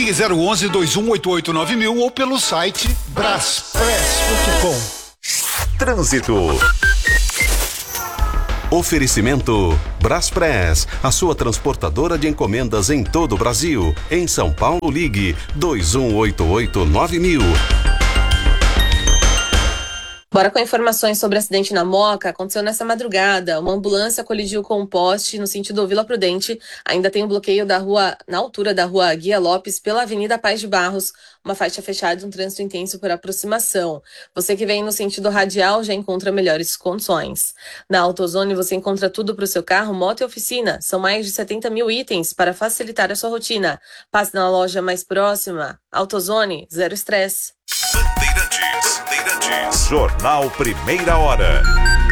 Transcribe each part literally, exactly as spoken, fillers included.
Ligue zero onze, dois um oito oito, nove mil ou pelo site braspress ponto com. Trânsito. Oferecimento Braspress, a sua transportadora de encomendas em todo o Brasil. Em São Paulo, ligue dois um oito oito, nove mil. Bora com informações sobre acidente na Moca. Aconteceu nessa madrugada. Uma ambulância colidiu com um poste no sentido Vila Prudente. Ainda tem um bloqueio da rua, na altura da rua Guia Lopes, pela Avenida Paz de Barros. Uma faixa fechada e um trânsito intenso por aproximação. Você que vem no sentido radial já encontra melhores condições. Na AutoZone você encontra tudo para o seu carro, moto e oficina. São mais de setenta mil itens para facilitar a sua rotina. Passe na loja mais próxima. AutoZone, zero estresse. Bandeirantes, Bandeirantes. Jornal Primeira Hora.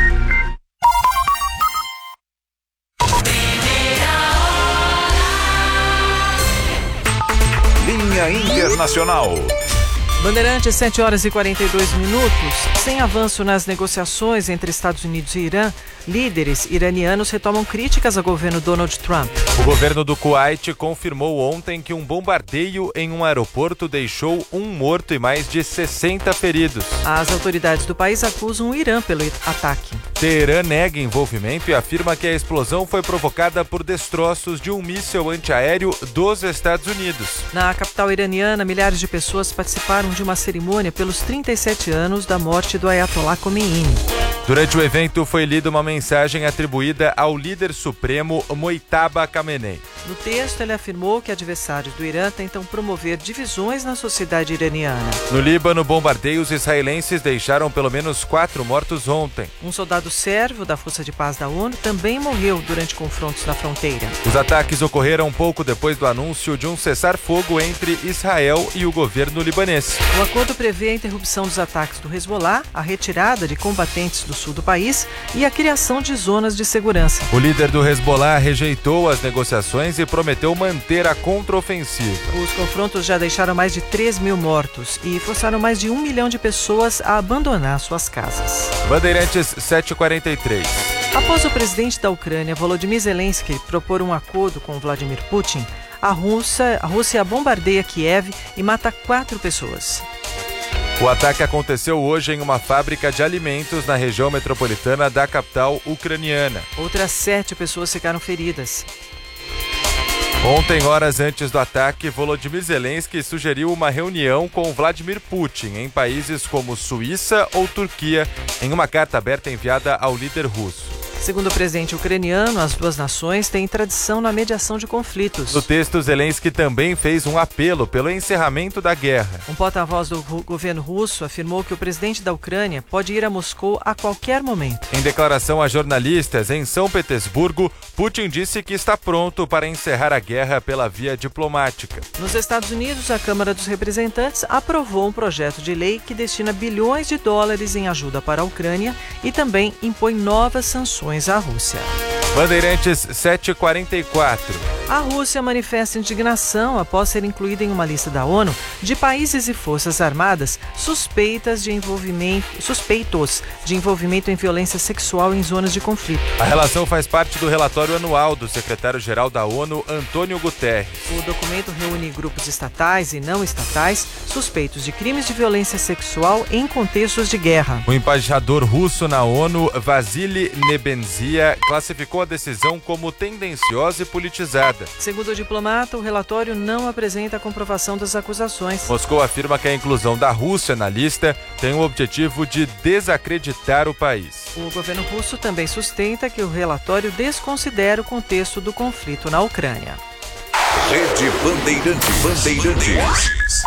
Linha Internacional. Bandeirantes, sete horas e quarenta e dois minutos. Sem avanço nas negociações entre Estados Unidos e Irã, líderes iranianos retomam críticas ao governo Donald Trump. O governo do Kuwait confirmou ontem que um bombardeio em um aeroporto deixou um morto e mais de sessenta feridos. As autoridades do país acusam o Irã pelo ataque. Teherã nega envolvimento e afirma que a explosão foi provocada por destroços de um míssil antiaéreo dos Estados Unidos. Na capital iraniana, milhares de pessoas participaram de uma cerimônia pelos trinta e sete anos da morte do Ayatollah Khomeini. Durante o evento foi lida uma mensagem atribuída ao líder supremo Mojtaba Khamenei. No texto, ele afirmou que adversários do Irã tentam promover divisões na sociedade iraniana. No Líbano, bombardeios israelenses deixaram pelo menos quatro mortos ontem. Um soldado sérvio da Força de Paz da ONU também morreu durante confrontos na fronteira. Os ataques ocorreram pouco depois do anúncio de um cessar-fogo entre Israel e o governo libanês. O acordo prevê a interrupção dos ataques do Hezbollah, a retirada de combatentes do sul do país e a criação de zonas de segurança. O líder do Hezbollah rejeitou as negociações e prometeu manter a contraofensiva. Os confrontos já deixaram mais de três mil mortos e forçaram mais de um milhão de pessoas a abandonar suas casas. Bandeirantes, sete e quarenta e três. Após o presidente da Ucrânia, Volodymyr Zelensky, propor um acordo com Vladimir Putin, a Rússia, a Rússia bombardeia Kiev e mata quatro pessoas. O ataque aconteceu hoje em uma fábrica de alimentos na região metropolitana da capital ucraniana. Outras sete pessoas ficaram feridas. Ontem, horas antes do ataque, Volodymyr Zelensky sugeriu uma reunião com Vladimir Putin em países como Suíça ou Turquia, em uma carta aberta enviada ao líder russo. Segundo o presidente ucraniano, as duas nações têm tradição na mediação de conflitos. No texto, Zelensky também fez um apelo pelo encerramento da guerra. Um porta-voz do governo russo afirmou que o presidente da Ucrânia pode ir a Moscou a qualquer momento. Em declaração a jornalistas em São Petersburgo, Putin disse que está pronto para encerrar a guerra pela via diplomática. Nos Estados Unidos, a Câmara dos Representantes aprovou um projeto de lei que destina bilhões de dólares em ajuda para a Ucrânia e também impõe novas sanções à Rússia. Bandeirantes, sete e quarenta e quatro. A Rússia manifesta indignação após ser incluída em uma lista da ONU de países e forças armadas suspeitas de envolvimento, suspeitos de envolvimento em violência sexual em zonas de conflito. A relação faz parte do relatório anual do secretário-geral da ONU, Antônio Guterres. O documento reúne grupos estatais e não estatais suspeitos de crimes de violência sexual em contextos de guerra. O embaixador russo na ONU, Vasily Nebenzia, classificou a decisão como tendenciosa e politizada. Segundo o diplomata, o relatório não apresenta a comprovação das acusações. Moscou afirma que a inclusão da Rússia na lista tem o objetivo de desacreditar o país. O governo russo também sustenta que o relatório desconsidera o contexto do conflito na Ucrânia. Rede Bandeirantes. Bandeirantes.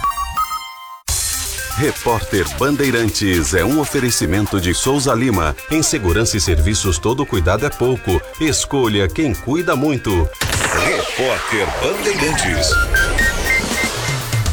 Repórter Bandeirantes é um oferecimento de Souza Lima. Em segurança e serviços, todo cuidado é pouco. Escolha quem cuida muito. Repórter Bandeirantes.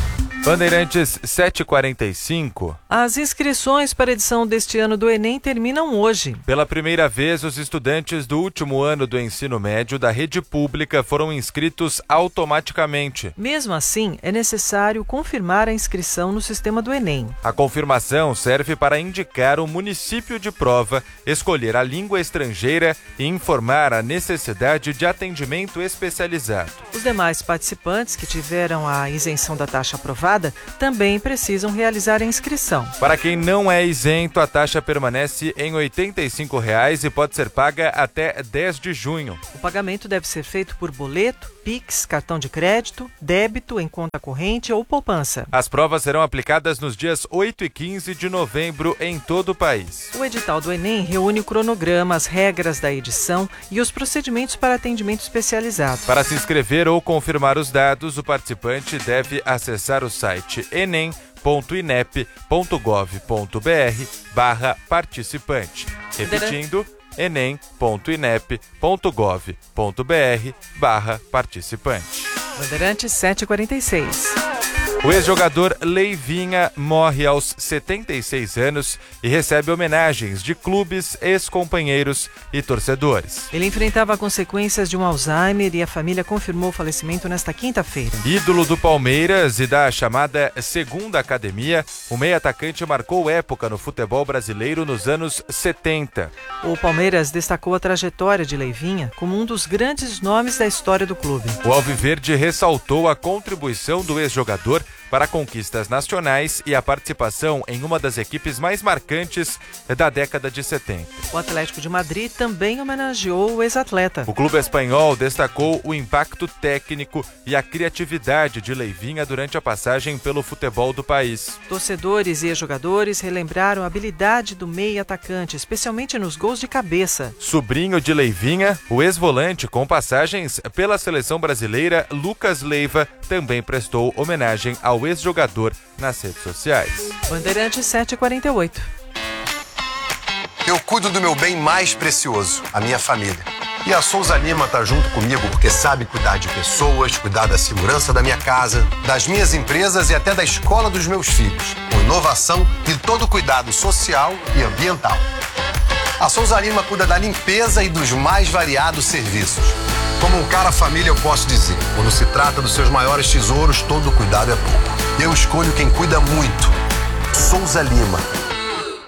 Bandeirantes sete e quarenta e cinco. As inscrições para a edição deste ano do Enem terminam hoje. Pela primeira vez, os estudantes do último ano do ensino médio da rede pública foram inscritos automaticamente. Mesmo assim, é necessário confirmar a inscrição no sistema do Enem. A confirmação serve para indicar o município de prova, escolher a língua estrangeira e informar a necessidade de atendimento especializado. Os demais participantes que tiveram a isenção da taxa aprovada também precisam realizar a inscrição. Para quem não é isento, a taxa permanece em oitenta e cinco reais e pode ser paga até dez de junho. O pagamento deve ser feito por boleto, Pix, cartão de crédito, débito em conta corrente ou poupança. As provas serão aplicadas nos dias oito e quinze de novembro em todo o país. O edital do Enem reúne o cronograma, as regras da edição e os procedimentos para atendimento especializado. Para se inscrever ou confirmar os dados, o participante deve acessar o site enem ponto inep ponto gov ponto br barra participante. Repetindo, enem ponto inep ponto gov ponto br barra participante. Bandeirantes sete e quarenta e seis. O ex-jogador Leivinha morre aos setenta e seis anos e recebe homenagens de clubes, ex-companheiros e torcedores. Ele enfrentava consequências de um Alzheimer e a família confirmou o falecimento nesta quinta-feira. Ídolo do Palmeiras e da chamada Segunda Academia, o meio-atacante marcou época no futebol brasileiro nos anos setenta. O Palmeiras destacou a trajetória de Leivinha como um dos grandes nomes da história do clube. O alviverde ressaltou a contribuição do ex-jogador para conquistas nacionais e a participação em uma das equipes mais marcantes da década de setenta. O Atlético de Madrid também homenageou o ex-atleta. O clube espanhol destacou o impacto técnico e a criatividade de Leivinha durante a passagem pelo futebol do país. Torcedores e ex-jogadores relembraram a habilidade do meio-atacante, especialmente nos gols de cabeça. Sobrinho de Leivinha, o ex-volante com passagens pela seleção brasileira, Lucas Leiva, também prestou homenagem ao ex-jogador nas redes sociais. Bandeirantes sete e quarenta e oito. Eu cuido do meu bem mais precioso, a minha família. E a Souza Lima tá junto comigo porque sabe cuidar de pessoas, cuidar da segurança da minha casa, das minhas empresas e até da escola dos meus filhos, com inovação e todo o cuidado social e ambiental. A Souza Lima cuida da limpeza e dos mais variados serviços. Como um cara família, eu posso dizer, quando se trata dos seus maiores tesouros, todo cuidado é pouco. Eu escolho quem cuida muito. Souza Lima.